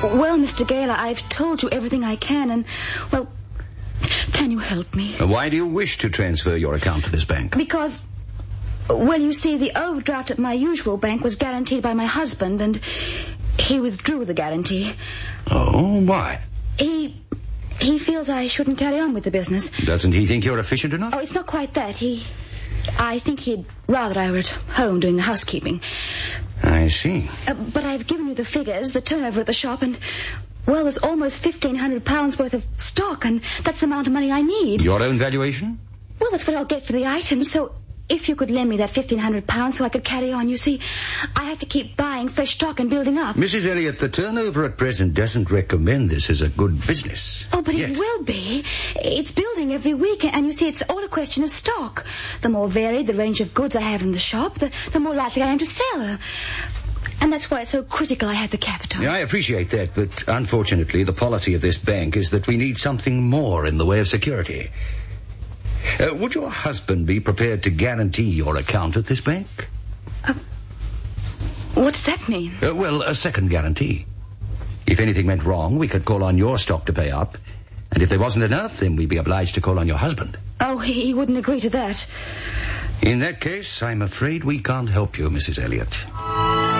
Well, Mr. Gaylor, I've told you everything I can, and, well, can you help me? Why do you wish to transfer your account to this bank? Because, well, you see, the overdraft at my usual bank was guaranteed by my husband, and he withdrew the guarantee. Oh, why? He feels I shouldn't carry on with the business. Doesn't he think you're efficient enough? Oh, it's not quite that. I think he'd rather I were at home doing the housekeeping. I see. But I've given you the figures, the turnover at the shop, and, well, there's almost £1,500 worth of stock, and that's the amount of money I need. Your own valuation? Well, that's what I'll get for the items, so if you could lend me that £1,500 so I could carry on, you see, I have to keep buying fresh stock and building up. Mrs. Elliot, the turnover at present doesn't recommend this as a good business. Oh, but it will be. It's building every week, and you see, it's all a question of stock. The more varied the range of goods I have in the shop, the more likely I am to sell. And that's why it's so critical I have the capital. Yeah, I appreciate that, but unfortunately the policy of this bank is that we need something more in the way of security. Would your husband be prepared to guarantee your account at this bank? What does that mean? Well, a second guarantee. If anything went wrong, we could call on your stock to pay up. And if there wasn't enough, then we'd be obliged to call on your husband. Oh, he wouldn't agree to that. In that case, I'm afraid we can't help you, Mrs. Elliot.